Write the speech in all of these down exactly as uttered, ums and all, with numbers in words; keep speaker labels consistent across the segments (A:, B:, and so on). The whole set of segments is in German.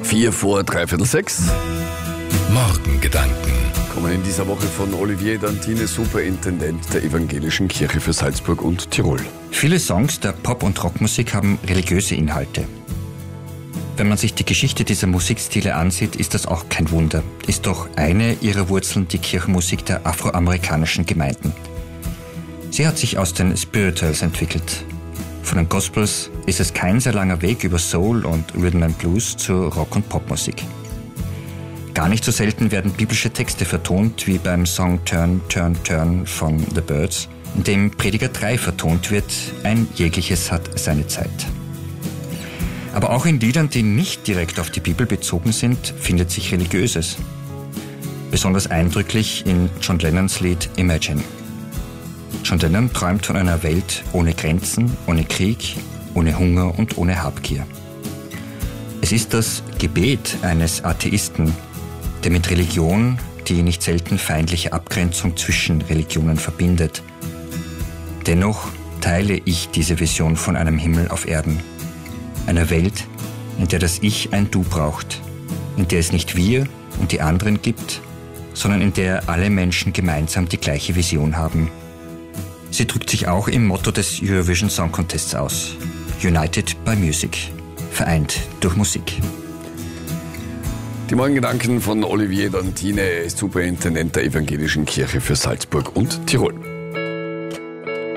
A: Vier vor dreiviertel sechs.
B: Morgengedanken.
A: Kommen in dieser Woche von Olivier Dantine, Superintendent der Evangelischen Kirche für Salzburg und Tirol.
C: Viele Songs der Pop- und Rockmusik haben religiöse Inhalte. Wenn man sich die Geschichte dieser Musikstile ansieht, ist das auch kein Wunder. Ist doch eine ihrer Wurzeln die Kirchenmusik der afroamerikanischen Gemeinden. Sie hat sich aus den Spirituals entwickelt. Von den Gospels ist es kein sehr langer Weg über Soul und Rhythm and Blues zur Rock- und Popmusik. Gar nicht so selten werden biblische Texte vertont, wie beim Song Turn, Turn, Turn von The Byrds, in dem Prediger drei vertont wird, ein jegliches hat seine Zeit. Aber auch in Liedern, die nicht direkt auf die Bibel bezogen sind, findet sich Religiöses. Besonders eindrücklich in John Lennons Lied Imagine. John Lennon träumt von einer Welt ohne Grenzen, ohne Krieg, ohne Hunger und ohne Habgier. Es ist das Gebet eines Atheisten, der mit Religion die nicht selten feindliche Abgrenzung zwischen Religionen verbindet. Dennoch teile ich diese Vision von einem Himmel auf Erden. Einer Welt, in der das Ich ein Du braucht, in der es nicht wir und die anderen gibt, sondern in der alle Menschen gemeinsam die gleiche Vision haben. Sie drückt sich auch im Motto des Eurovision Song Contests aus. United by Music. Vereint durch Musik.
A: Die Morgengedanken von Olivier Dantine, er ist Superintendent der Evangelischen Kirche für Salzburg und Tirol.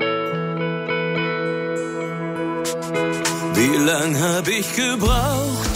D: Wie lang hab ich gebraucht,